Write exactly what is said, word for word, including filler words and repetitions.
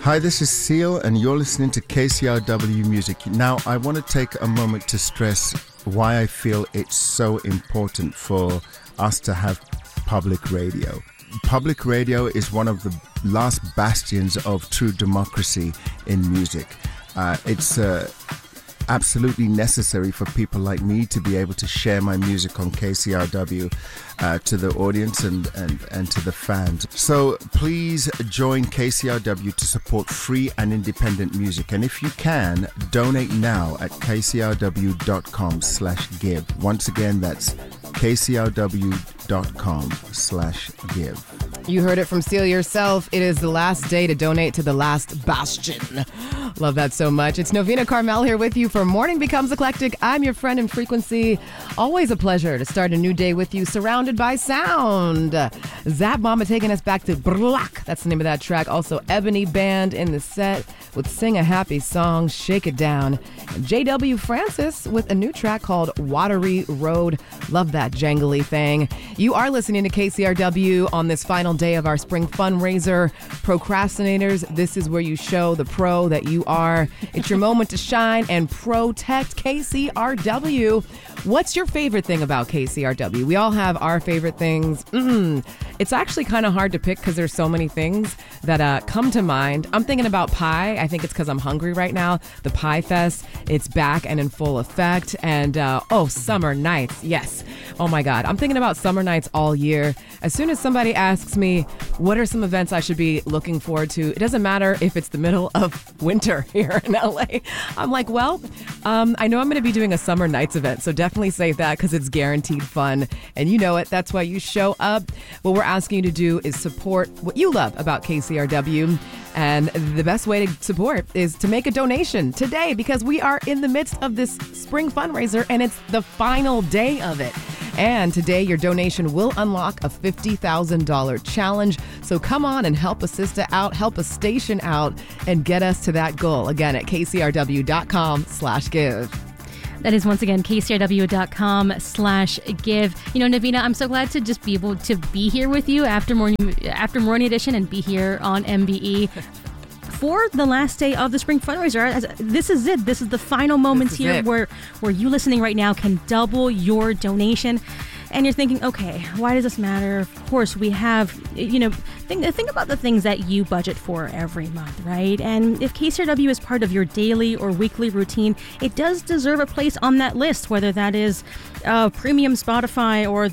Hi, this is Seal, and you're listening to K C R W Music. Now, I want to take a moment to stress why I feel it's so important for us to have public radio. Public radio is one of the last bastions of true democracy in music. Uh, it's uh, absolutely necessary for people like me to be able to share my music on K C R W uh, to the audience and, and, and to the fans. So please join K C R W to support free and independent music. And if you can, donate now at kcrw.com slash give. Once again, that's kcrw.com slash give. You heard it from Seal yourself. It is the last day to donate to the last bastion. Love that so much. It's Novena Carmel here with you for Morning Becomes Eclectic. I'm your friend in frequency. Always a pleasure to start a new day with you, surrounded by sound. Zap Mama taking us back to Black. That's the name of that track. Also, Ebony Band in the set with Sing a Happy Song, Shake It Down. And J W Francis with a new track called Watery Road. Love that jangly thing. You are listening to K C R W on this final day of our spring fundraiser. Procrastinators, this is where you show the pro that you are. It's your moment to shine and protect K C R W. What's your favorite thing about K C R W? We all have our favorite things. Mm-mm. It's actually kind of hard to pick because there's so many things that uh, come to mind. I'm thinking about pie. I think it's because I'm hungry right now. The Pie Fest, it's back and in full effect. And uh, oh, summer nights. Yes. Oh my God. I'm thinking about summer nights all year. As soon as somebody asks me, what are some events I should be looking forward to? It doesn't matter if it's the middle of winter here in L A. I'm like, well, um, I know I'm going to be doing a summer nights event, so definitely save that because it's guaranteed fun. And you know it. That's why you show up. What we're asking you to do is support what you love about K C R W. And the best way to support is to make a donation today because we are in the midst of this spring fundraiser and it's the final day of it. And today, your donation will unlock a fifty thousand dollars challenge. So come on and help a sister out, help a station out, and get us to that goal. Again, at kcrw.com slash give. That is, once again, kcrw.com slash give. You know, Navina, I'm so glad to just be able to be here with you after morning, after morning edition and be here on M B E. For the last day of the spring fundraiser. This is it. This is the final moments here it. where where you listening right now can double your donation. And you're thinking, okay, why does this matter? Of course, we have, you know, think, think about the things that you budget for every month, right? And if K C R W is part of your daily or weekly routine, it does deserve a place on that list, whether that is uh, premium Spotify or